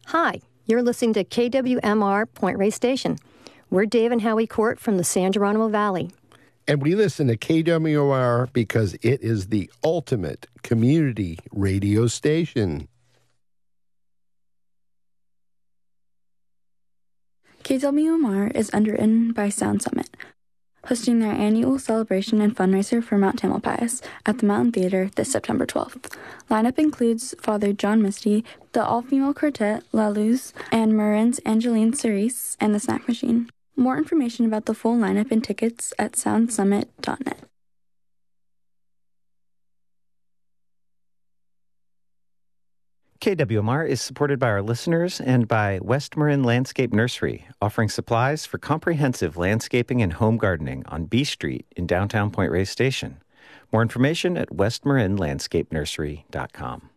Hi, you're listening to KWMR Point Reyes Station. We're Dave and Howie Court from the San Geronimo Valley. And we listen to KWMR because it is the ultimate community radio station. KWMR is underwritten by Sound Summit, hosting their annual celebration and fundraiser for Mount Tamalpais at the Mountain Theater this September 12th. Lineup includes Father John Misty, the all-female quartet La Luz, and Marin's Angeline Cerise, and the Snack Machine. More information about the full lineup and tickets at soundsummit.net. KWMR is supported by our listeners and by West Marin Landscape Nursery, offering supplies for comprehensive landscaping and home gardening on B Street in downtown Point Reyes Station. More information at westmarinlandscapenursery.com.